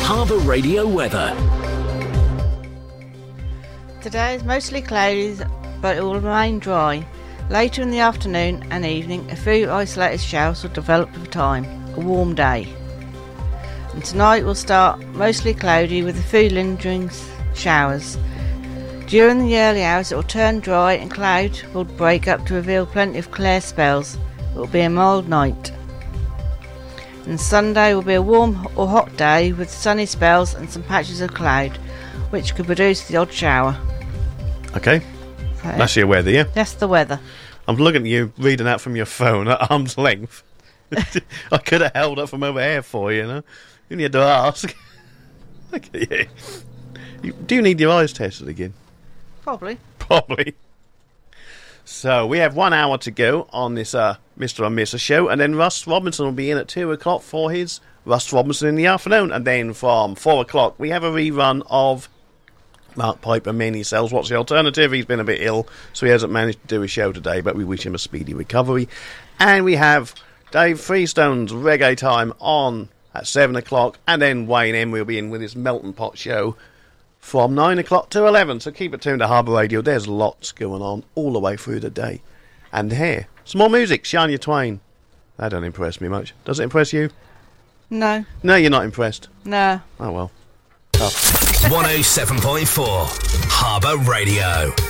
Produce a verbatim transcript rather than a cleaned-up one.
Harbour Radio weather. Today is mostly cloudy, but it will remain dry. Later in the afternoon and evening, a few isolated showers will develop with time. A warm day. And tonight will start mostly cloudy with a few lingering showers. During the early hours, it will turn dry and cloud will break up to reveal plenty of clear spells. It will be a mild night. And Sunday will be a warm or hot day with sunny spells and some patches of cloud, which could produce the odd shower. Okay, So, that's your weather, yeah? that's the weather. I'm looking at you reading out from your phone at arm's length. I could have held up from over here for you, you know? You need to ask. Look at you. You do you need your eyes tested again? Probably. Probably. So, we have one hour to go on this uh, Mister and Missus show, and then Russ Robinson will be in at two o'clock for his Russ Robinson in the afternoon, and then from four o'clock we have a rerun of Mark Piper Mini Cells. What's the alternative? He's been a bit ill, so he hasn't managed to do his show today, but we wish him a speedy recovery. And we have Dave Freestone's Reggae Time on at seven o'clock, and then Wayne M will be in with his Melton Pot show from nine o'clock to eleven. So keep it tuned to Harbour Radio. There's lots going on all the way through the day. And here, some more music. Shania Twain. That don't impress me much. Does it impress you? No. No, you're not impressed. No. Oh well. Tough. one oh seven point four Harbour Radio.